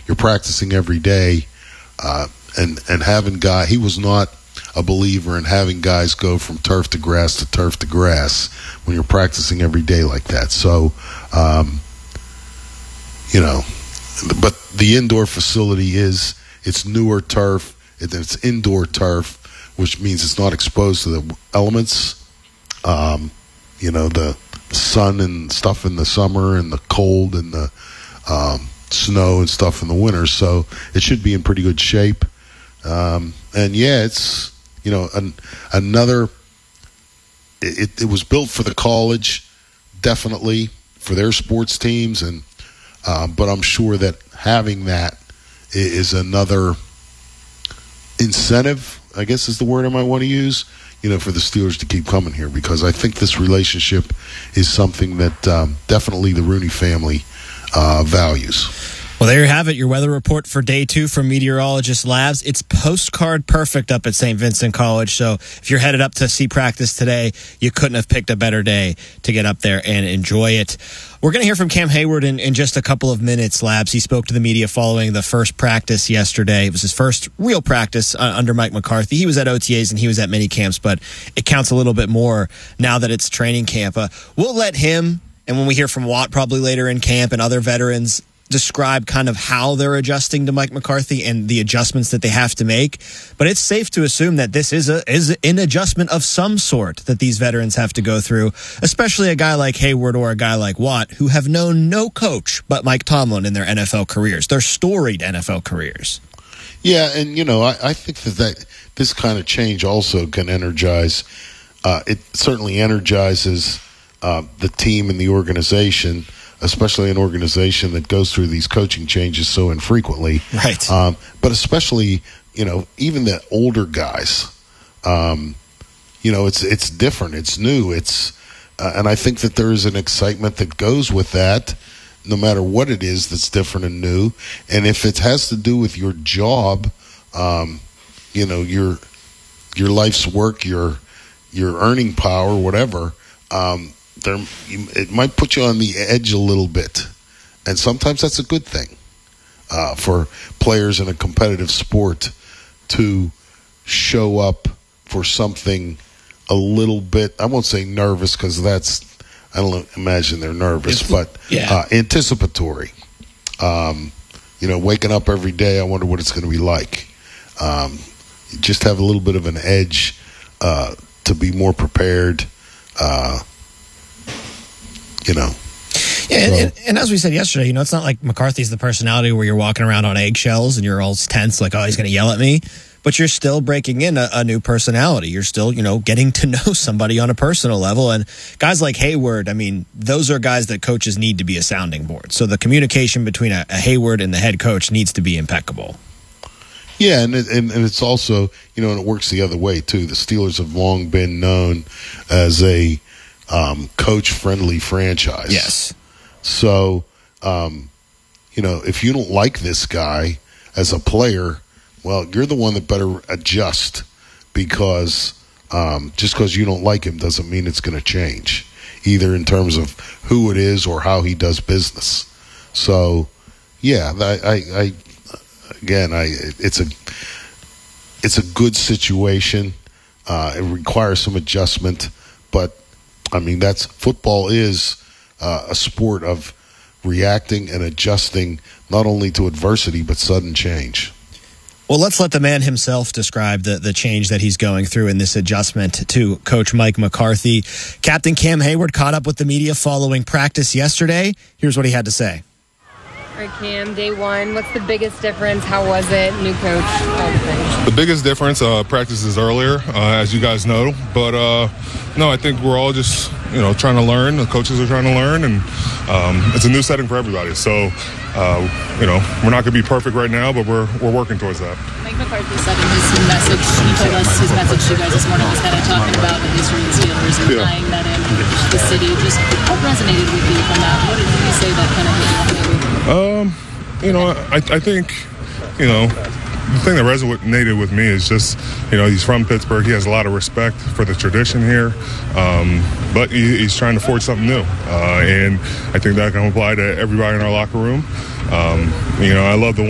you're practicing every day, and having he was not a believer in having guys go from turf to grass when you're practicing every day like that. So, but the indoor facility it's newer turf, it's indoor turf, which means it's not exposed to the elements, the sun and stuff in the summer and the cold and the snow and stuff in the winter. So it should be in pretty good shape. It's, another, it was built for the college, definitely for their sports teams. But I'm sure that having that is another incentive, I guess is the word I might want to use, for the Steelers to keep coming here, because I think this relationship is something that definitely the Rooney family values. Well, there you have it, your weather report for day 2 from Meteorologist Labs. It's postcard perfect up at St. Vincent College, so if you're headed up to see practice today, you couldn't have picked a better day to get up there and enjoy it. We're going to hear from Cam Hayward in just a couple of minutes, Labs. He spoke to the media following the first practice yesterday. It was his first real practice under Mike McCarthy. He was at OTAs and he was at mini camps, but it counts a little bit more now that it's training camp. We'll let him, and when we hear from Watt probably later in camp and other veterans, describe kind of how they're adjusting to Mike McCarthy and the adjustments that they have to make. But it's safe to assume that this is an adjustment of some sort that these veterans have to go through, especially a guy like Hayward or a guy like Watt, who have known no coach but Mike Tomlin in their NFL careers, their storied NFL careers. Yeah, and, I think that this kind of change also can energize. It certainly energizes the team and the organization, especially an organization that goes through these coaching changes so infrequently. Right. But especially, even the older guys, it's different. It's new. And I think that there is an excitement that goes with that, no matter what it is that's different and new. And if it has to do with your job, your life's work, your earning power, whatever, it might put you on the edge a little bit, and sometimes that's a good thing for players in a competitive sport to show up for something a little bit. I won't say nervous, because I don't imagine they're nervous, but anticipatory. Waking up every day, I wonder what it's going to be like. Just have a little bit of an edge to be more prepared. And as we said yesterday, it's not like McCarthy's the personality where you're walking around on eggshells and you're all tense, like, oh, he's going to yell at me. But you're still breaking in a new personality. You're still, getting to know somebody on a personal level. And guys like Hayward, those are guys that coaches need to be a sounding board. So the communication between a Hayward and the head coach needs to be impeccable. Yeah, and it's also, and it works the other way, too. The Steelers have long been known as a coach-friendly franchise. Yes. So, if you don't like this guy as a player, well, you're the one that better adjust, because just because you don't like him doesn't mean it's going to change, either in terms of who it is or how he does business. So, yeah, it's a good situation. It requires some adjustment, but football is a sport of reacting and adjusting not only to adversity but sudden change. Well, let's let the man himself describe the change that he's going through in this adjustment to Coach Mike McCarthy. Captain Cam Hayward caught up with the media following practice yesterday. Here's what he had to say. All right, Cam, day 1, what's the biggest difference? How was it? New coach, all the things. The biggest difference, practice is earlier, as you guys know. But, I think we're all just, trying to learn. The coaches are trying to learn, and it's a new setting for everybody. So, we're not going to be perfect right now, but we're working towards that. Mike McCarthy said in his message, he told us his message to you guys this morning was kind of talking about the history of the Steelers and tying that in the city. Just what resonated with you from that? What did you say that kind of hit you maybe? I think, the thing that resonated with me is just, he's from Pittsburgh. He has a lot of respect for the tradition here, but he's trying to forge something new. And I think that can apply to everybody in our locker room. I love the